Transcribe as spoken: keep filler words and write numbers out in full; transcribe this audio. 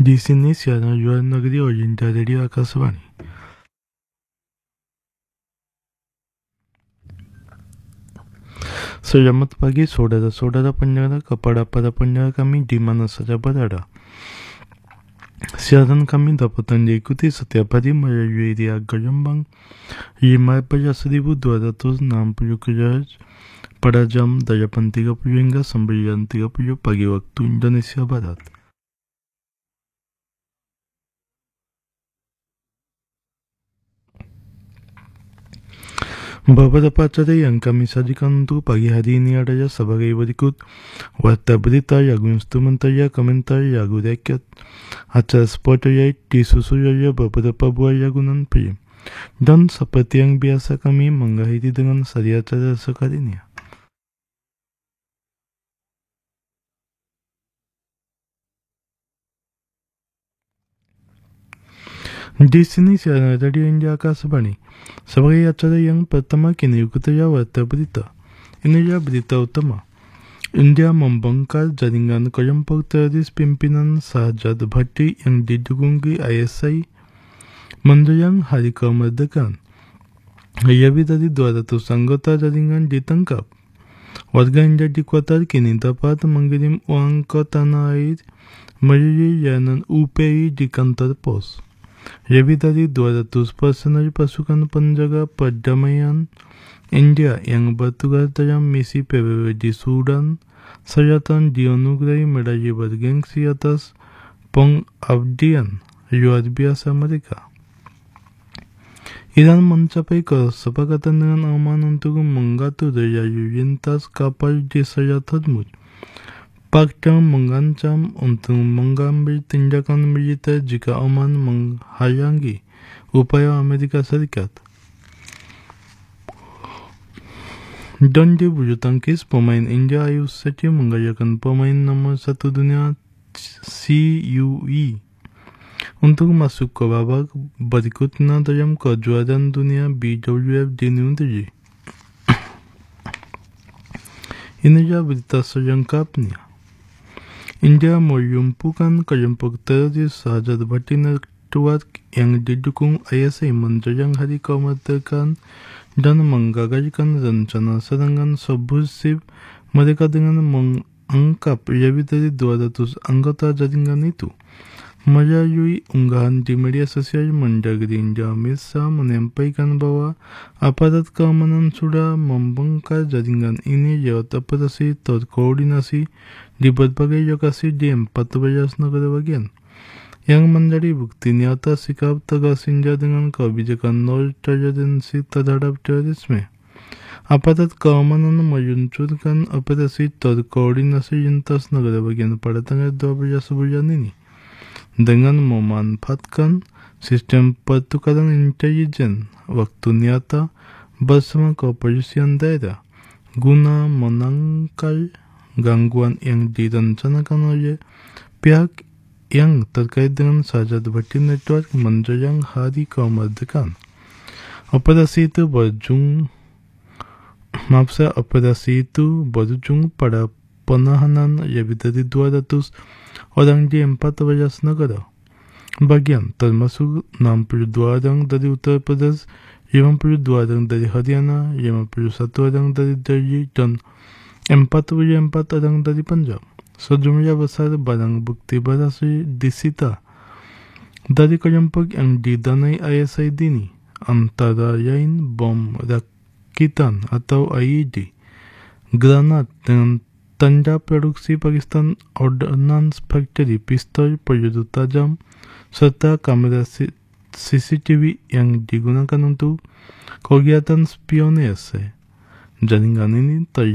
Di sini siaran luar negeri oriental dari Akaswani. Selamat pagi saudara-saudara pendengar kepada para pendengar kami di mana saja berada. Siaran kami dapat diikuti setiap hari melalui dia gelombang lima belas ribu dua ratus enam puluh kilohertz pada jam delapan tiga puluh hingga sembilan tiga puluh pagi waktu Indonesia Barat. Beberapa acara yang kami sajikan untuk pagi hari ini adalah sebagai berikut: warta berita, lagu instrumental, komentar, lagu rakyat, acara spotlight, disusul oleh beberapa buah lagu non-film. Dan seperti yang biasa kami mengakhiri dengan seri acara sekalinya. Di sini siaran radio India Akaswani. Sebagai acara yang pertama kini ikuti warta berita. Inilah berita utama. India membongkar jaringan kelompok teroris pimpinan Shahzad Bhatti yang didukung I S I menjelang hari kemerdekaan. Lebih dari dua ratus anggota jaringan ditangkap. Warga India di Qatar kini dapat mengirim uang ke tanah air melalui layanan U P I di kantor pos. Lebih dari dua ratus personel pasukan penjaga perdamaian India yang bertugas dalam misi P B B di Sudan Selatan dianugerahi medali bergengsi atas pengabdian luar biasa mereka. Iran mencapai kesepakatan dengan Oman untuk mengatur lalu lintas kapal di Selat Hormuz. Pakistan mengancam untuk mengambil tindakan militer jika Oman menghalangi upaya Amerika Serikat. Dan di bulu tangkis, pemain India Ayush Shetty mengalahkan pemain nomor satu dunia C U E untuk masuk ke babak berikutnya dalam kejuaraan dunia B W F di New Delhi. Inilah berita selengkapnya. India melumpuhkan kelompok teroris Shahzad Bhatti Network yang didukung I S I menjelang hari kemerdekaan dan menggagalkan rencana serangan subversif mereka dengan mengangkap lebih dari dua ratus anggota jaringan itu. Melalui unggahan di media sosial, Menteri India Amit Shah menyampaikan bahwa aparat keamanan sudah membongkar jaringan ini lewat operasi terkoordinasi di berbagai lokasi di empat belas negara bagian, yang menjadi bukti nyata sikap tegas India dengan kebijakan nol toleransi terhadap terorisme. Aparat keamanan meluncurkan operasi terkoordinasi lintas negara bagian pada tanggal dua belas bulan ini dengan memanfaatkan sistem pertukaran intelijen waktu nyata bersama kepolisian daerah guna menangkal gangguan yang direncanakan oleh pihak yang terkait dengan Shahzad Bhatti Network menjelang hari kemerdekaan. Operasi itu berujung maaf saya, operasi itu berujung pada penahanan lebih dari dua ratus orang di empat belas negara bagian, termasuk enam puluh dua orang dari Uttar Pradesh, lima puluh dua orang dari Haryana, lima puluh satu orang dari Delhi, dan empat puluh empat orang dari Punjab. Sejumlah besar barang bukti berhasil disita dari kelompok yang didanai I S I ini, antara lain bom rakitan atau I E D, granat dengan tanda produksi Pakistan Ordnance Factory, pistol peluru tajam, serta kamera C C T V yang digunakan untuk kegiatan spionase. Jaringan ini